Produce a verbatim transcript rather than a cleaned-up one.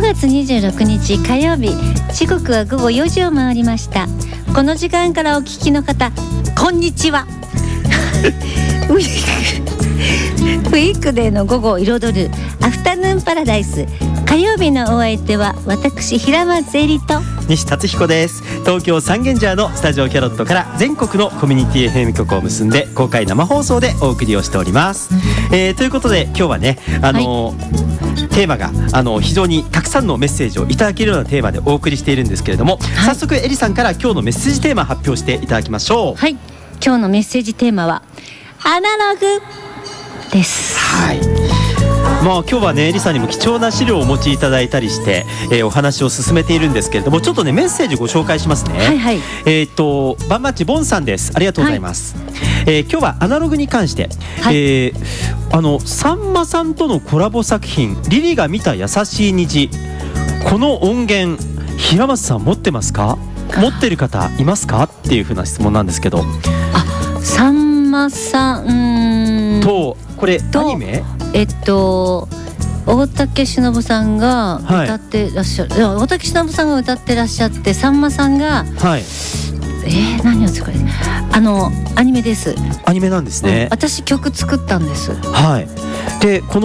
がつにじゅうろくにち火曜日、時刻はごごよじを回りました。この時間からお聞きの方、こんにちはウィークウィークデーの午後を彩るアフタヌーンパラダイス。火曜日のお相手は私平松絵里と西達彦です。東京三軒茶屋のスタジオキャロットから全国のコミュニティ エフエム 局を結んで公開生放送でお送りをしております、えー、ということで今日はね、あのーはい、テーマがあの非常にたくさんのメッセージをいただけるようなテーマでお送りしているんですけれども、はい、早速エリさんから今日のメッセージテーマ発表していただきましょう。 はい、今日のメッセージテーマはアナログです。 はい、まあ、今日はねエリさんにも貴重な資料をお持ちいただいたりして、えー、お話を進めているんですけれども、ちょっとねメッセージご紹介しますね。 はいはい、 えー、っとバンマッチボンさんです。ありがとうございます、はい、えー、今日はアナログに関して、はい、えー、あのさんまさんとのコラボ作品リリが見た優しい虹、この音源平松さん持ってますか？持ってる方いますかっていう風な質問なんですけど、 あ、さんまさん、うーんとこれアニメ、 えっと大竹しのぶさんが歌ってらっしゃる、はい、大竹しのぶさんが歌ってらっしゃって、さんまさんが、はい、えー、何を作る、あのアニメです。 アニメなんですね、 うん、私曲作ったんです。 はい、でこの